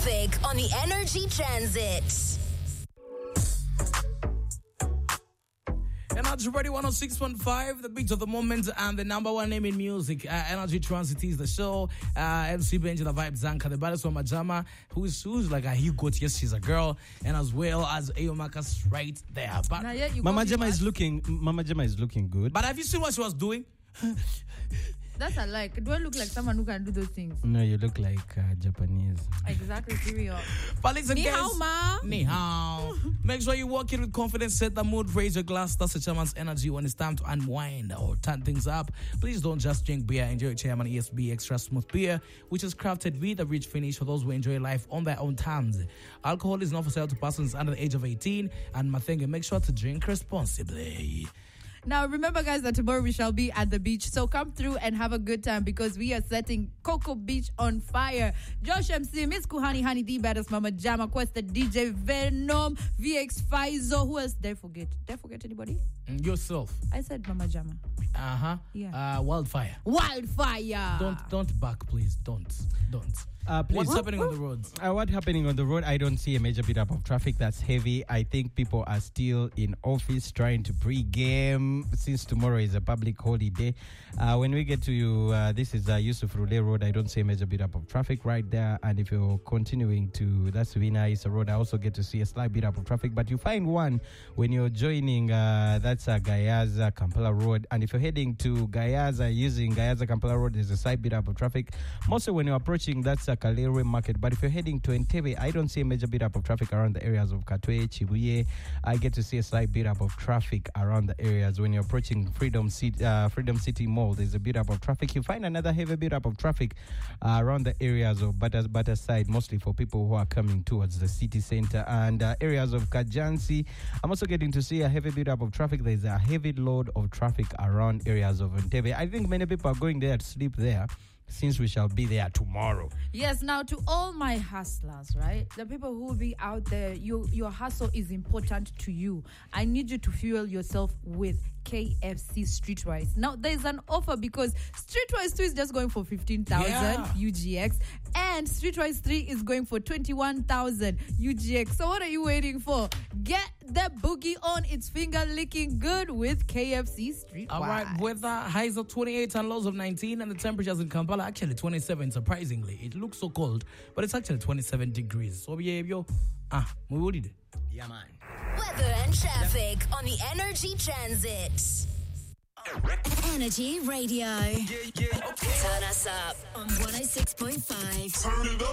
traffic on the Energy Transit. Energy Radio 106.5, the beat of the moment and the number one name in music. Energy Transit is the show. MC Benji, the Vibe Zanka, the baddest one, Majama, who's like a Hugo. Yes, she's a girl, and as well as Ayomakas right there. But Mama Jama is looking good. But have you seen what she was doing? That's a like. Do I look like someone who can do those things? No, you look like Japanese. Exactly, serious. But listen, Ni guys. hao, ma. Ni hao. Make sure you walk in with confidence, set the mood, raise your glass. That's the chairman's energy when it's time to unwind or turn things up. Please don't just drink beer. Enjoy Chairman ESB Extra Smooth Beer, which is crafted with a rich finish for those who enjoy life on their own terms. Alcohol is not for sale to persons under the age of 18. And Mathenge, make sure to drink responsibly. Now, remember, guys, that tomorrow we shall be at the beach. So come through and have a good time because we are setting Coco Beach on fire. Josh MC, Miss Kuhani, Honey, the baddest Mama Jama, Quest, the DJ Venom, VX Faizo. Who else did I forget? Did I forget anybody? Yourself. I said Mama Jama. Yeah. Wildfire. Don't back, please. Don't. What's happening on the roads? What's happening on the road? I don't see a major build-up of traffic that's heavy. I think people are still in office trying to pre-game since tomorrow is a public holiday. When we get to you, this is Yusuf Rule Road. I don't see a major build-up of traffic right there. And if you're continuing to, that's Vina Isa Road, I also get to see a slight build-up of traffic. But you find one when you're joining, that's Gayaza, Kampala Road. And if you're heading to Gayaza, using Gayaza, Kampala Road, there's a slight build-up of traffic. Mostly when you're approaching, that's Kalere Market. But if you're heading to Entebbe, I don't see a major build-up of traffic around the areas of Katwe, Chibuye. I get to see a slight build-up of traffic around the areas. When you're approaching Freedom City Mall, there's a build-up of traffic. You find another heavy build-up of traffic around the areas of Batterside, mostly for people who are coming towards the city center. And areas of Kajansi, I'm also getting to see a heavy build-up of traffic. There's a heavy load of traffic around areas of Entebbe. I think many people are going there to sleep there, since we shall be there tomorrow. Yes, now to all my hustlers, right? The people who will be out there, your hustle is important to you. I need you to fuel yourself with KFC Streetwise. Now, there's an offer because Streetwise 2 is just going for 15,000 UGX and Streetwise 3 is going for 21,000 UGX. So what are you waiting for? Get the boogie on. It's finger licking good with KFC Streetwise. All right, weather highs of 28 and lows of 19 and the temperatures in Kampala actually 27, surprisingly. It looks so cold, but it's actually 27 degrees. So yeah, we did it. Yeah, man. Weather and traffic on the Energy Transit. Energy Radio. Turn us up on 106.5. Turn it